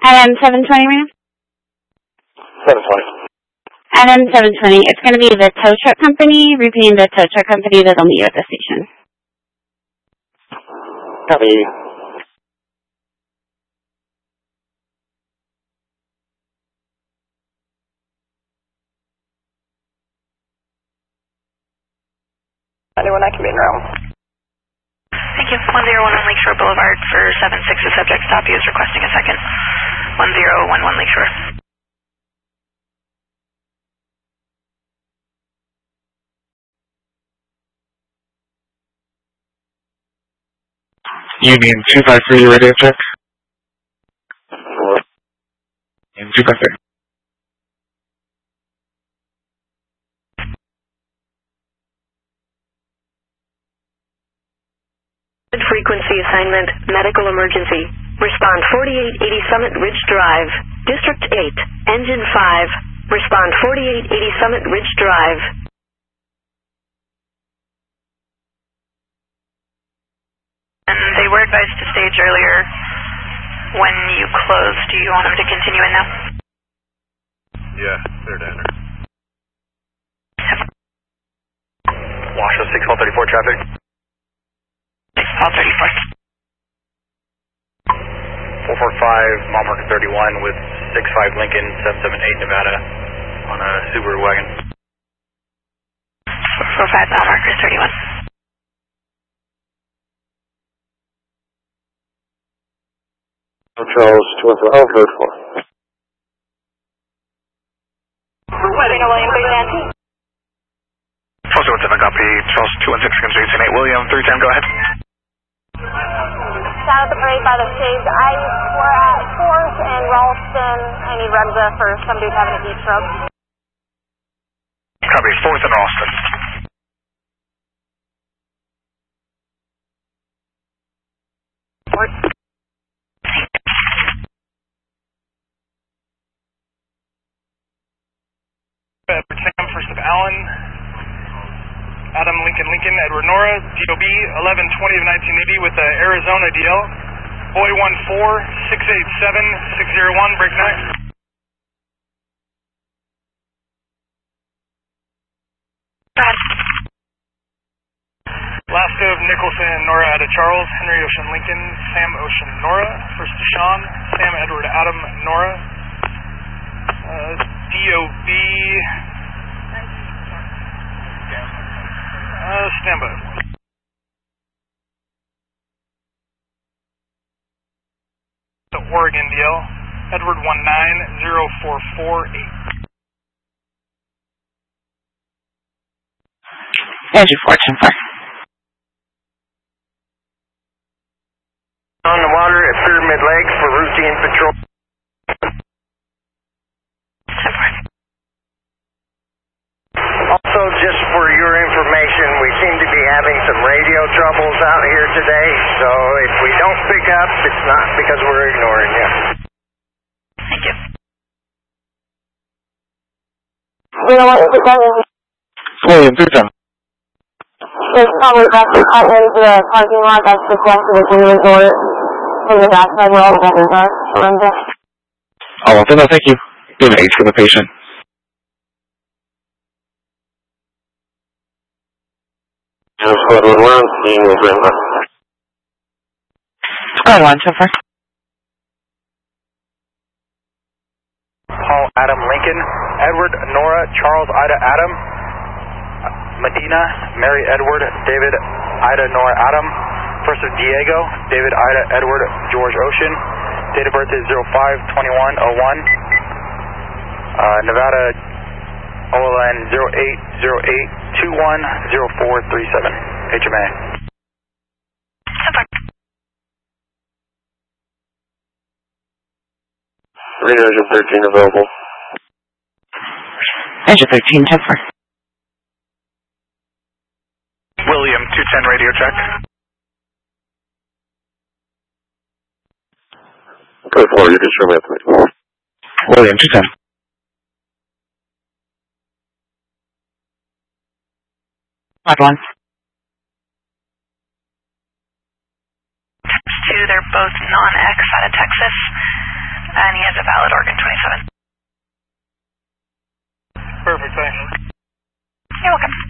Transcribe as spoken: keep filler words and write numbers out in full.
Adam seven twenty, ma'am? seven twenty. Adam seven twenty. It's going to be the tow truck company, repeating the tow truck company that'll meet you at the station. Copy. Anyone I can be in room. Thank you. one zero one one Lakeshore Boulevard for seven six. The subject stop you is requesting a second. one zero one one Lakeshore. Union two five three radio check. Union two five three. Frequency assignment, medical emergency. Respond forty-eight eighty Summit Ridge Drive. District eight, Engine five. Respond forty-eight eighty Summit Ridge Drive. And they were advised to stage earlier when you closed. Do you want them to continue in now? Yeah, they're down there. Washoe six one thirty-four traffic. All thirty-four. four four five, mile marker thirty-one with six five Lincoln, seven seven eight Nevada on a Subaru wagon. four four five, mile marker thirty-one. Charles two one four, oh, code four. Wedding William, big Nancy. Charles two one seven, copy. Charles two one six, Constitution eight, William, three ten, go ahead. Down at the parade by the shaved ice. We're at fourth and Ralston. I need Remza for somebody who's having a heat stroke. Copy, fourth and Ralston. Fourth. Edward Sam, first of Allen. Adam Lincoln Lincoln, Edward Nora, D O B eleven twenty of nineteen eighty with the Arizona D L. Boy one four six eight seven six zero one, break nine. Last of Nicholson and Nora out of Charles, Henry Ocean Lincoln, Sam Ocean Nora, first to Sean, Sam Edward Adam Nora, uh, D O B. Uh, stand by. The Oregon D L, Edward one nine zero four four eight. Andrew Fortune, fire. On the water at Pyramid Lake for routine patrol. Also, just for your information, we seem to be having some radio troubles out here today, so if we don't pick up, it's not because we're ignoring you. Thank you. We don't want to put that in. William, three ten. There's probably back out into the parking lot. That's just west of the ski resort. From the backside where all the vendors are. Remember? Oh, well, no, thank you. Good age for the patient. Yes, Edward one, seeing you, Brenda. Squad one, so far. Paul Adam Lincoln, Edward Nora Charles Ida Adam, Medina Mary Edward David Ida Nora Adam, first of Diego David Ida Edward George Ocean, date of birth is zero five twenty-one oh one, uh, Nevada O L N zero eight zero eight two one zero four three seven, H M A. Radio Engine thirteen available. Engine thirteen, ten four. William, two ten, radio check. Code four, you can show me up to me. William, two ten. Squad one. Two, they're both non-X out of Texas. Any as a valid Oregon twenty-seven. Perfect, thanks. You're welcome.